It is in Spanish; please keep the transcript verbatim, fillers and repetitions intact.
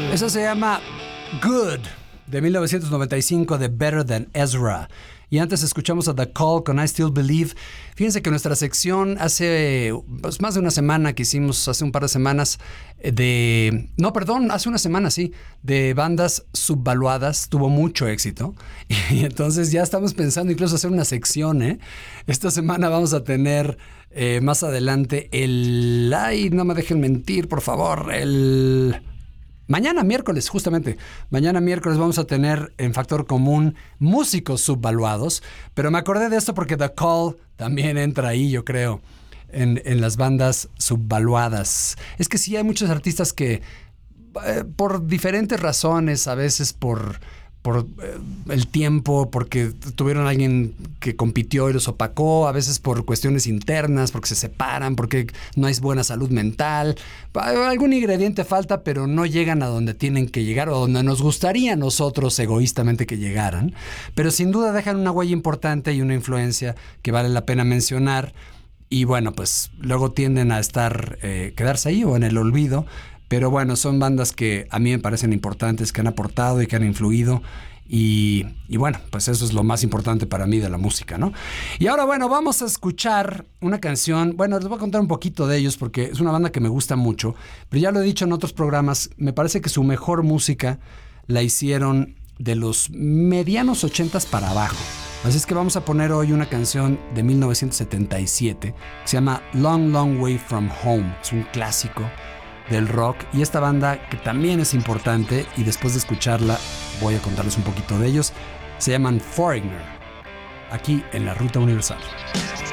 Esa se llama Good, de mil novecientos noventa y cinco, de Better Than Ezra. Y antes escuchamos a The Call con I Still Believe. Fíjense que nuestra sección hace pues, más de una semana que hicimos, hace un par de semanas, de... No, perdón, hace una semana, sí, de bandas subvaluadas. Tuvo mucho éxito. Y entonces ya estamos pensando incluso hacer una sección, ¿eh? Esta semana vamos a tener eh, más adelante el... Ay, no me dejen mentir, por favor, el... Mañana miércoles, justamente, mañana miércoles vamos a tener en Factor Común músicos subvaluados, pero me acordé de esto porque The Call también entra ahí, yo creo, en, en las bandas subvaluadas. Es que sí, hay muchos artistas que, eh, por diferentes razones, a veces por, por eh, el tiempo, porque tuvieron a alguien que compitió y los opacó, a veces por cuestiones internas, porque se separan, porque no hay buena salud mental. Algún ingrediente falta, pero no llegan a donde tienen que llegar o donde nos gustaría a nosotros egoístamente que llegaran. Pero sin duda dejan una huella importante y una influencia que vale la pena mencionar. Y bueno, pues luego tienden a estar, eh, quedarse ahí o en el olvido. Pero bueno, son bandas que a mí me parecen importantes, que han aportado y que han influido. Y, y bueno, pues eso es lo más importante para mí de la música, ¿no? Y ahora, bueno, vamos a escuchar una canción. Bueno, les voy a contar un poquito de ellos porque es una banda que me gusta mucho. Pero ya lo he dicho en otros programas, me parece que su mejor música la hicieron de los medianos ochentas para abajo. Así es que vamos a poner hoy una canción de mil novecientos setenta y siete que se llama Long, Long Way From Home. Es un clásico del rock y esta banda que también es importante, y después de escucharla voy a contarles un poquito de ellos. Se llaman Foreigner, aquí en la Ruta Universal.